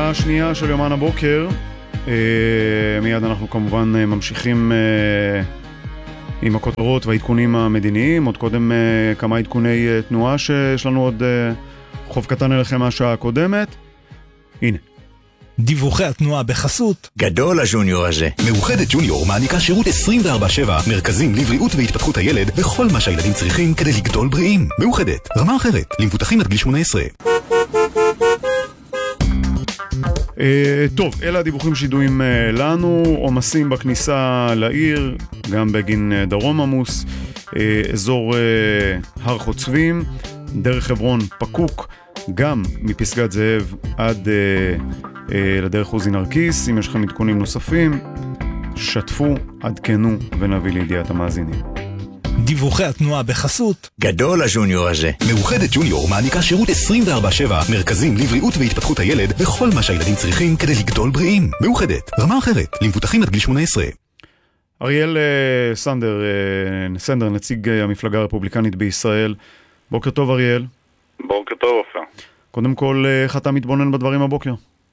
שעה שנייה של יומן הבוקר. מיד אנחנו כמובן ממשיכים עם הכותרות והעדכונים המדיניים. עוד קודם כמה עדכוני תנועה שיש לנו עוד חוב קטן אליכם מהשעה הקודמת. הנה. דיווחי התנועה בחסות גדול הג'וניור הזה. מאוחדת ג'וניור מעניקה שירות 24/7, מרכזים לבריאות והתפתחות הילד וכל מה שהילדים צריכים כדי לגדול בריאים. מאוחדת, רמה אחרת, למבוטחים עד גיל 18. טוב, אלה הדיווחים שידועים לנו. עומסים בכניסה לעיר, גם בגין דרום עמוס, אזור הר חוצבים, דרך חברון פקוק, גם מפסגת זאב עד לדרך עוזי נרקיס. אם יש לכם עדכונים נוספים, שתפו, עדכנו ונביא לידיעת המאזינים. דיווחי התנועה בחסות גדול הג'וניור הזה. מאוחדת ג'וניור מעניקה שירות 24/7, מרכזים לבריאות והתפתחות הילד וכל מה שהילדים צריכים כדי לגדול בריאים. מאוחדת, רמה אחרת, למבוטחים עד גיל 18. אריאל סנדר, נציג המפלגה הרפובליקנית בישראל. בוקר טוב אריאל. בוקר טוב אופר. קודם כל, איך אתה מתבונן בדברים הבוקר?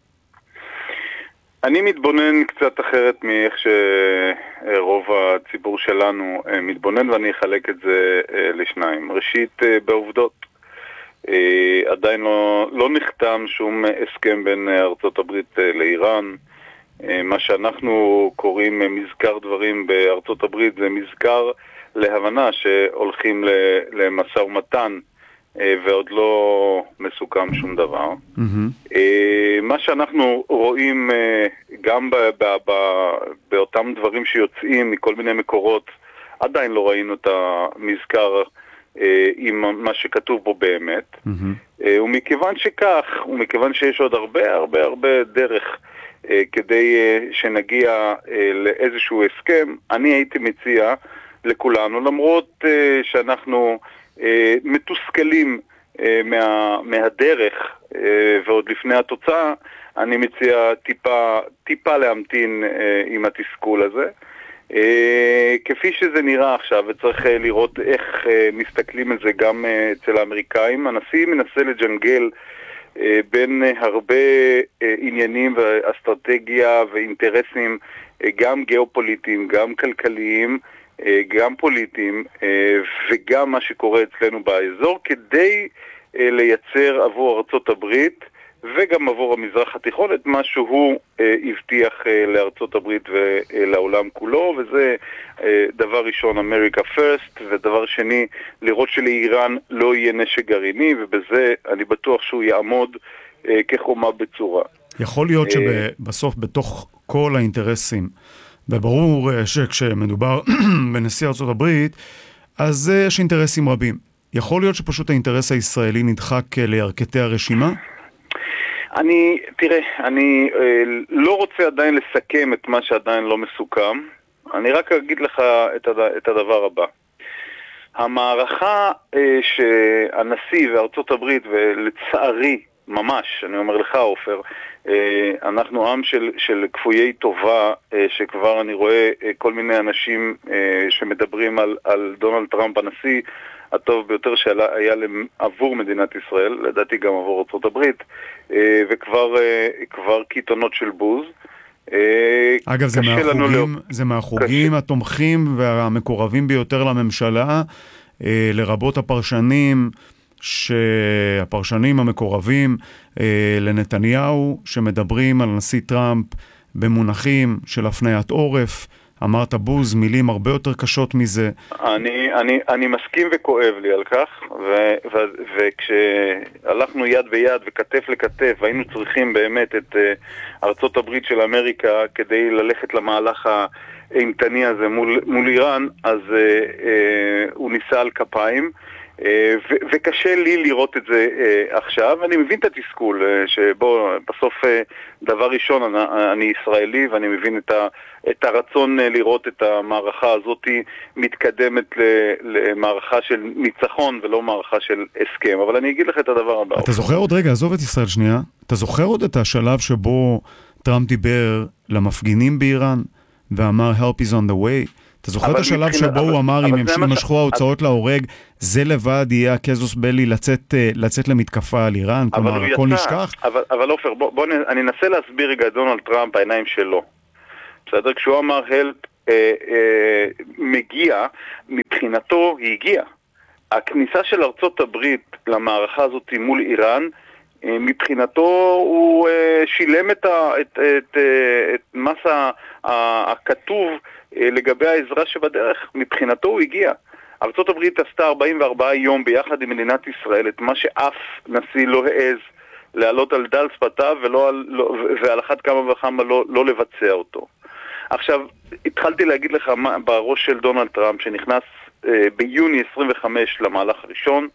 אני מתבונן קצת אחרת מאיך שרוב הציבור שלנו מתבונן, ואני אחלק את זה לשניים. ראשית, בעובדות. עדיין לא נחתם שום הסכם בין ארצות הברית לאיראן. מה שאנחנו קוראים מזכר דברים בארצות הברית זה מזכר להבנה שהולכים למשא ומתן, ועוד לא מסוכם שום דבר. מה שאנחנו רואים גם באותם דברים שיוצאים מכל מיני מקורות, עדיין לא ראינו את המזכר עם מה שכתוב בו באמת. ומכיוון שכך, ומכיוון שיש עוד הרבה דרך כדי שנגיע לאיזשהו הסכם, אני הייתי מציע לכולנו, למרות שאנחנו מתוסכלים מהדרך ועוד לפני התוצאה, אני מציע טיפה להמתין עם התסכול הזה. כפי שזה נראה עכשיו, וצריך לראות איך מסתכלים על זה גם אצל האמריקאים. הנשיא מנסה לג'נגל בין הרבה עניינים ואסטרטגיה ואינטרסים, גם גיאופוליטיים, גם כלכליים, גם פוליטיים, וגם מה שקורה אצלנו באזור, כדי לייצר עבור ארצות הברית וגם עבור המזרח התיכון את מה שהוא הבטיח לארצות הברית ולעולם כולו, וזה דבר ראשון, America First, ודבר שני, לראות שלאיראן לא יהיה נשק גרעיני, ובזה אני בטוח שהוא יעמוד כחומה בצורה. יכול להיות שבסוף בתוך כל האינטרסים, וברור שכשמדובר בנשיא ארצות הברית, אז יש אינטרסים רבים. יכול להיות שפשוט האינטרס הישראלי נדחק לירכתי הרשימה? אני לא רוצה עדיין לסכם את מה שעדיין לא מסוכם. אני רק אגיד לך את הדבר הבא. המערכה שהנשיא וארצות הברית, ולצערי ממש, אני אומר לך אופר, אנחנו עם של כפויי טובה, שכבר אני רואה כל מיני אנשים שמדברים על דונלד טראמפ, הנשיא הטוב ביותר שהיה עבור מדינת ישראל, לדעתי גם עבור ארצות הברית, וכבר קיתונות של בוז. אגב, זה מהחוגים התומכים והמקורבים ביותר לממשלה, לרבות הפרשנים המקורבים לנתניהו, שמדברים על נשיא טראמפ במונחים של הפניית עורף. אמרת בוז, מילים הרבה יותר קשות מזה. אני מסכים וכואב לי על כך, וכשהלכנו יד ביד וכתף לכתף, והיינו צריכים באמת את ארצות הברית של אמריקה כדי ללכת למהלך האימתני הזה מול איראן, אז הוא ניסה על כפיים, וקשה לי לראות את זה עכשיו. אני מבין את התסכול, שבו בסוף דבר ראשון אני ישראלי, ואני מבין את הרצון לראות את המערכה הזאת מתקדמת למערכה של ניצחון ולא מערכה של הסכם. אבל אני אגיד לך את הדבר הבא. אתה זוכר עוד רגע, עזוב את ישראל שנייה, אתה זוכר עוד את השלב שבו טראמפ דיבר למפגינים באיראן ואמר help is on the way? אתה זוכר את השלב שבו הוא אמר, אם ימשכו ההוצאות להורג, זה לבד יהיה הקזוס בלי לצאת למתקפה על איראן? כלומר, הכל נשכח? אבל אופר, אני אנסה להסביר רגע את דונלד טראמפ העיניים שלו. בסדר? כשהוא אמר הלפ מגיע, מבחינתו היא הגיעה. הכניסה של ארצות הברית למערכה הזאת מול איראן, מבחינתו הוא שילם את מס הכתוב לגבי העזרה שבדרך. מבחינתו הוא הגיע. ארצות הברית עשתה 44 יום ביחד עם מדינת ישראל את מה שאף נשיא לא העז לעלות על דל שפתיו ועל אחת כמה וכמה לא לבצע אותו. עכשיו, התחלתי להגיד לך בראש של דונלד טראמפ שנכנס ביוני 25 למהלך הראשון,